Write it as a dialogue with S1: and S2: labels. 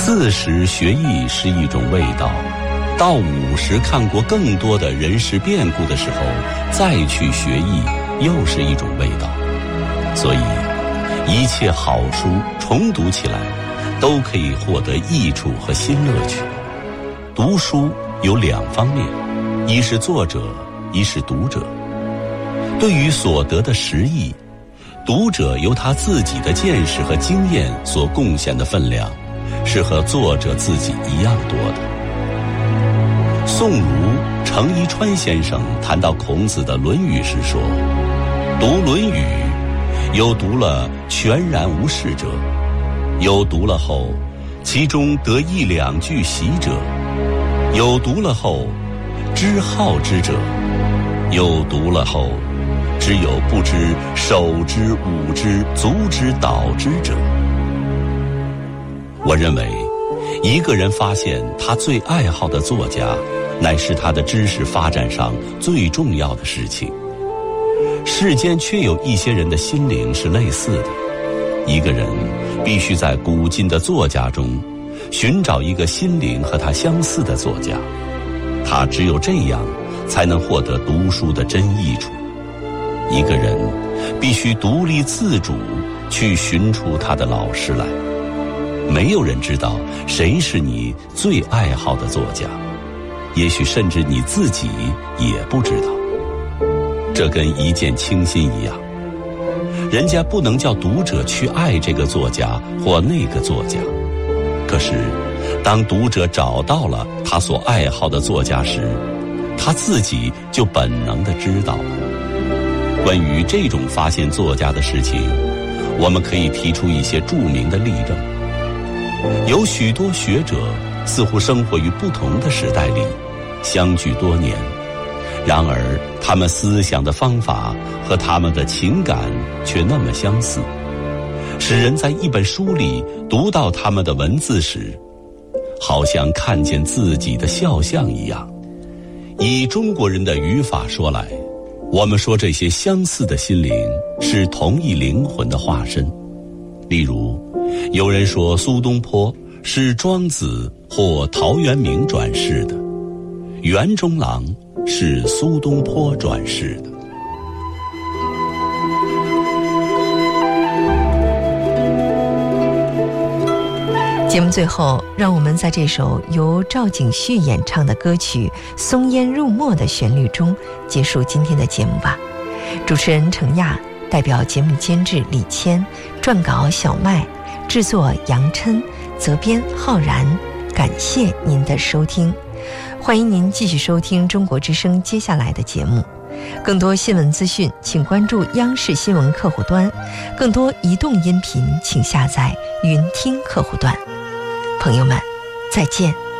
S1: 40学艺是一种味道，到50看过更多的人事变故的时候，再去学艺又是一种味道。所以一切好书重读起来都可以获得益处和新乐趣。读书有2方面，一是作者，一是读者。对于所得的实益，读者由他自己的见识和经验所贡献的分量是和作者自己一样多的。宋儒程一川先生谈到孔子的《论语》时说，读《论语》有读了全然无事者，有读了后其中得1、2句习者，有读了后知好之者，有读了后只有不知手之舞之足之蹈之者。我认为一个人发现他最爱好的作家，乃是他的知识发展上最重要的事情。世间却有一些人的心灵是类似的，一个人必须在古今的作家中寻找一个心灵和他相似的作家，他只有这样才能获得读书的真益处。一个人必须独立自主去寻出他的老师来，没有人知道谁是你最爱好的作家，也许甚至你自己也不知道。这跟一见倾心一样，人家不能叫读者去爱这个作家或那个作家，可是当读者找到了他所爱好的作家时，他自己就本能地知道了。关于这种发现作家的事情，我们可以提出一些著名的例证。有许多学者似乎生活于不同的时代里，相距多年，然而他们思想的方法和他们的情感却那么相似，使人在一本书里读到他们的文字时，好像看见自己的肖像一样。以中国人的语法说来，我们说这些相似的心灵是同一灵魂的化身。例如，有人说苏东坡是庄子或陶渊明转世的，袁中郎是苏东坡转世的。
S2: 节目最后，让我们在这首由赵景旭演唱的歌曲《松烟入墨》的旋律中结束今天的节目吧。主持人程亚，代表节目监制李谦，撰稿小麦，制作杨琛，责编浩然。感谢您的收听，欢迎您继续收听中国之声接下来的节目。更多新闻资讯请关注央视新闻客户端，更多移动音频请下载云听客户端。朋友们，再见。